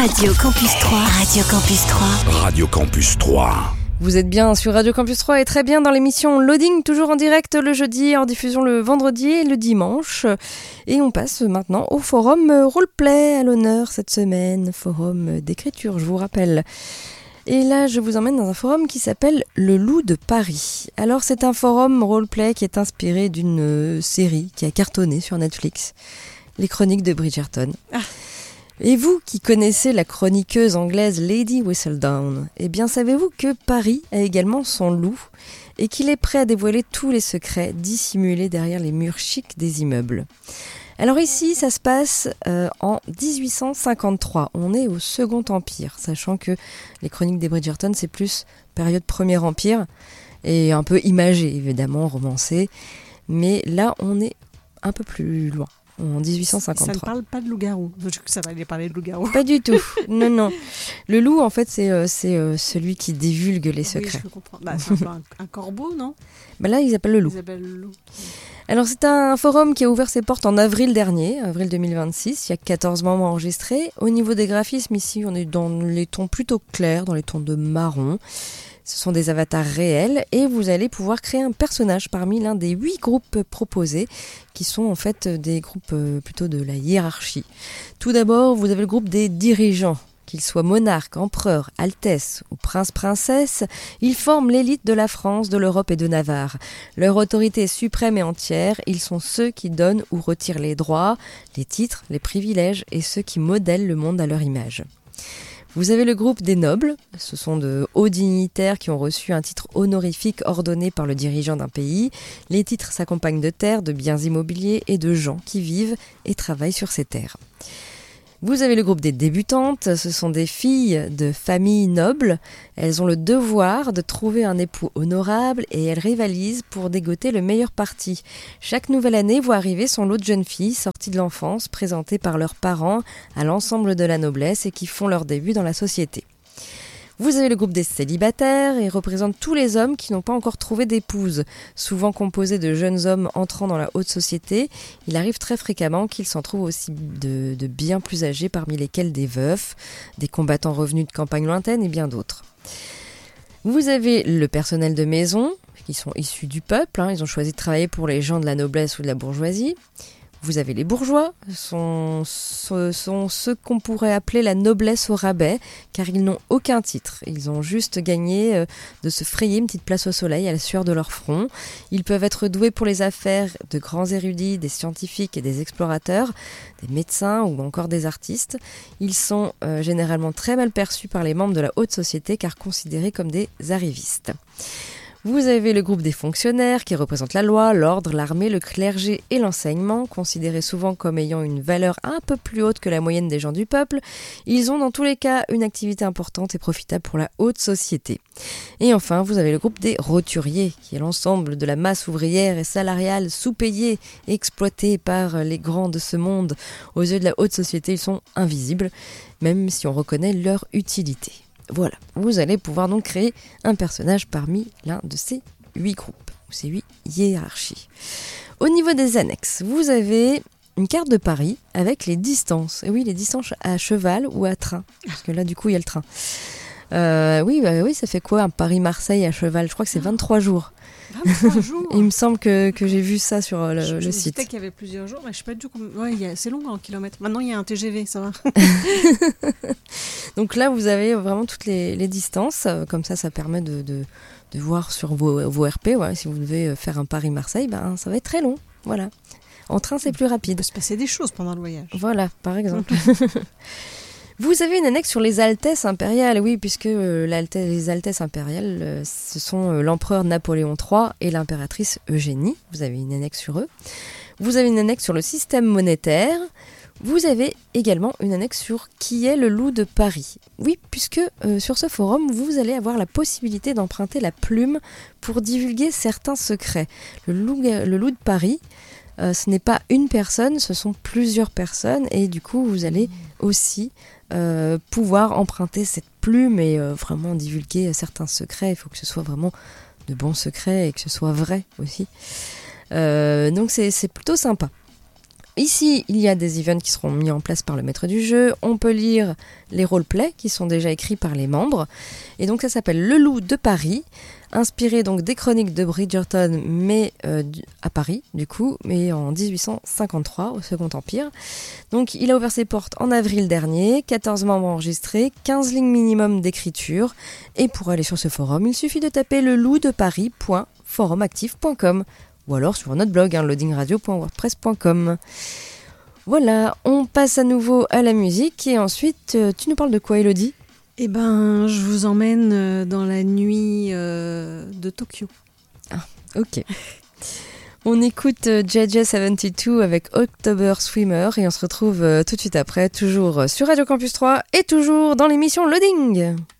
Radio Campus 3. Radio Campus 3. Radio Campus 3. Vous êtes bien sur Radio Campus 3 et très bien dans l'émission Loading, toujours en direct le jeudi, en diffusion le vendredi et le dimanche. Et on passe maintenant au forum Roleplay à l'honneur cette semaine, forum d'écriture, je vous rappelle. Et là, je vous emmène dans un forum qui s'appelle Le Loup de Paris. Alors, c'est un forum roleplay qui est inspiré d'une série qui a cartonné sur Netflix, Les Chroniques de Bridgerton. Et vous qui connaissez la chroniqueuse anglaise Lady Whistledown, eh bien savez-vous que Paris a également son loup et qu'il est prêt à dévoiler tous les secrets dissimulés derrière les murs chics des immeubles. Alors ici, ça se passe en 1853. On est au Second Empire, sachant que les Chroniques des Bridgerton, c'est plus période Premier Empire et un peu imagé, évidemment, romancé. Mais là, on est un peu plus loin. En 1853. Ça ne parle pas de loup-garou. Ça va aller parler de loup-garou. Pas du tout. Non. Le loup, en fait, c'est celui qui divulgue les secrets. Oui, je comprends. C'est un peu un corbeau, non ? Là, ils appellent le loup. Alors, c'est un forum qui a ouvert ses portes en avril dernier, avril 2026. Il y a 14 membres enregistrés. Au niveau des graphismes, ici, on est dans les tons plutôt clairs, dans les tons de marron. Ce sont des avatars réels et vous allez pouvoir créer un personnage parmi l'un des 8 groupes proposés qui sont en fait des groupes plutôt de la hiérarchie. Tout d'abord, vous avez le groupe des dirigeants. Qu'ils soient monarques, empereurs, altesses ou princes-princesses, ils forment l'élite de la France, de l'Europe et de Navarre. Leur autorité est suprême et entière, ils sont ceux qui donnent ou retirent les droits, les titres, les privilèges et ceux qui modèlent le monde à leur image. Vous avez le groupe des nobles, ce sont de hauts dignitaires qui ont reçu un titre honorifique ordonné par le dirigeant d'un pays. Les titres s'accompagnent de terres, de biens immobiliers et de gens qui vivent et travaillent sur ces terres. Vous avez le groupe des débutantes, ce sont des filles de familles nobles. Elles ont le devoir de trouver un époux honorable et elles rivalisent pour dégoter le meilleur parti. Chaque nouvelle année voit arriver son lot de jeunes filles sorties de l'enfance, présentées par leurs parents à l'ensemble de la noblesse et qui font leur début dans la société. Vous avez le groupe des célibataires et représentent tous les hommes qui n'ont pas encore trouvé d'épouse. Souvent composés de jeunes hommes entrant dans la haute société, il arrive très fréquemment qu'ils s'en trouvent aussi de bien plus âgés, parmi lesquels des veufs, des combattants revenus de campagnes lointaines et bien d'autres. Vous avez le personnel de maison, qui sont issus du peuple, ils ont choisi de travailler pour les gens de la noblesse ou de la bourgeoisie. Vous avez les bourgeois, ce sont ceux qu'on pourrait appeler la noblesse au rabais, car ils n'ont aucun titre. Ils ont juste gagné de se frayer une petite place au soleil à la sueur de leur front. Ils peuvent être doués pour les affaires, de grands érudits, des scientifiques et des explorateurs, des médecins ou encore des artistes. Ils sont généralement très mal perçus par les membres de la haute société, car considérés comme des arrivistes. Vous avez le groupe des fonctionnaires qui représentent la loi, l'ordre, l'armée, le clergé et l'enseignement, considérés souvent comme ayant une valeur un peu plus haute que la moyenne des gens du peuple. Ils ont dans tous les cas une activité importante et profitable pour la haute société. Et enfin, vous avez le groupe des roturiers, qui est l'ensemble de la masse ouvrière et salariale sous-payée et exploitée par les grands de ce monde. Aux yeux de la haute société, ils sont invisibles, même si on reconnaît leur utilité. Voilà, vous allez pouvoir donc créer un personnage parmi l'un de ces 8 groupes, ou ces 8 hiérarchies. Au niveau des annexes, vous avez une carte de Paris avec les distances. Et oui, les distances à cheval ou à train, parce que là, du coup, il y a le train. Oui, ça fait quoi un Paris-Marseille à cheval ? Je crois que c'est 23 jours. 23 jours. Il me semble que j'ai vu ça sur le site. Je sais qu'il y avait plusieurs jours, mais je sais pas du tout comment... Ouais, c'est long en kilomètres. Maintenant, il y a un TGV, ça va. Donc là, vous avez vraiment toutes les distances. Comme ça permet de voir sur vos RP. Ouais, si vous devez faire un Paris-Marseille, ça va être très long. Voilà. En train, c'est plus rapide. Il peut se passer des choses pendant le voyage. Voilà, par exemple. Vous avez une annexe sur les Altesses impériales, oui, puisque les Altesses impériales, ce sont l'empereur Napoléon III et l'impératrice Eugénie. Vous avez une annexe sur eux. Vous avez une annexe sur le système monétaire. Vous avez également une annexe sur qui est le loup de Paris. Oui, puisque sur ce forum, vous allez avoir la possibilité d'emprunter la plume pour divulguer certains secrets. Le loup de Paris, ce n'est pas une personne, ce sont plusieurs personnes et du coup, vous allez aussi pouvoir emprunter cette plume et vraiment divulguer certains secrets. Il faut que ce soit vraiment de bons secrets et que ce soit vrai aussi. Donc c'est plutôt sympa. ici, il y a des events qui seront mis en place par le maître du jeu. On peut lire les roleplays qui sont déjà écrits par les membres. Et donc ça s'appelle Le Loup de Paris, inspiré donc des chroniques de Bridgerton, mais à Paris du coup, mais en 1853 au Second Empire. Donc il a ouvert ses portes en avril dernier, 14 membres enregistrés, 15 lignes minimum d'écriture. Et pour aller sur ce forum, il suffit de taper lelouxdeparis.forumactif.com ou alors sur notre blog, loadingradio.wordpress.com. Voilà, on passe à nouveau à la musique et ensuite, tu nous parles de quoi, Elodie ? Eh ben, je vous emmène dans la nuit de Tokyo. Ah, ok. On écoute JJ72 avec October Swimmer et on se retrouve tout de suite après, toujours sur Radio Campus 3 et toujours dans l'émission Loading.